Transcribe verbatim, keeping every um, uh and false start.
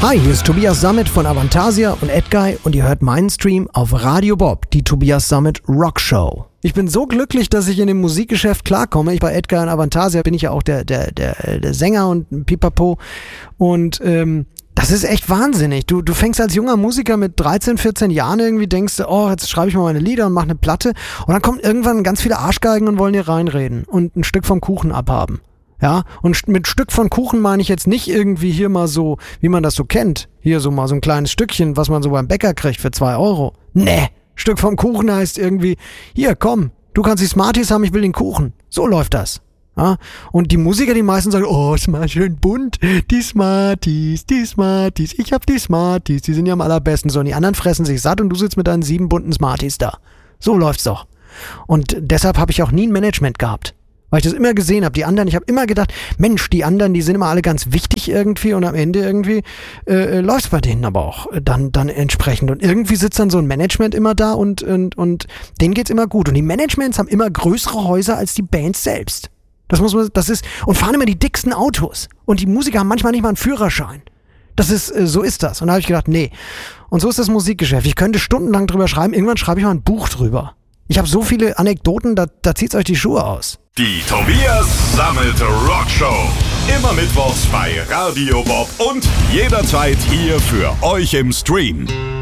Hi, hier ist Tobias Sammet von Avantasia und Edguy und ihr hört meinen Stream auf Radio Bob, die Tobias Sammet Rock Show. Ich bin so glücklich, dass ich in dem Musikgeschäft klarkomme. Ich bei Edguy und Avantasia bin ich ja auch der, der, der, der Sänger und Pipapo und ähm, das ist echt wahnsinnig. Du, du fängst als junger Musiker mit dreizehn, vierzehn Jahren irgendwie, denkst du, oh, jetzt schreibe ich mal meine Lieder und mache eine Platte und dann kommen irgendwann ganz viele Arschgeigen und wollen dir reinreden und ein Stück vom Kuchen abhaben. Ja, und mit Stück von Kuchen meine ich jetzt nicht irgendwie hier mal so, wie man das so kennt. Hier so mal so ein kleines Stückchen, was man so beim Bäcker kriegt für zwei Euro. Nee, Stück vom Kuchen heißt irgendwie, hier, komm, du kannst die Smarties haben, ich will den Kuchen. So läuft das. Ja, und die Musiker, die meisten sagen, oh, ist mal schön bunt, die Smarties, die Smarties, ich hab die Smarties, die sind ja am allerbesten. So, und die anderen fressen sich satt und du sitzt mit deinen sieben bunten Smarties da. So läuft's doch. Und deshalb habe ich auch nie ein Management gehabt. Weil ich das immer gesehen habe, die anderen, ich habe immer gedacht, Mensch, die anderen, die sind immer alle ganz wichtig irgendwie und am Ende irgendwie äh, läuft es bei denen aber auch dann, dann entsprechend. Und irgendwie sitzt dann so ein Management immer da und, und, und denen geht's immer gut. Und die Managements haben immer größere Häuser als die Bands selbst. Das muss man, das ist, und fahren immer die dicksten Autos. Und die Musiker haben manchmal nicht mal einen Führerschein. Das ist, äh, so ist das. Und da habe ich gedacht, nee. Und so ist das Musikgeschäft. Ich könnte stundenlang drüber schreiben, irgendwann schreibe ich mal ein Buch drüber. Ich habe so viele Anekdoten, da, da zieht's euch die Schuhe aus. Die Tobias Sammet Rock Show. Immer mittwochs bei Radio Bob und jederzeit hier für euch im Stream.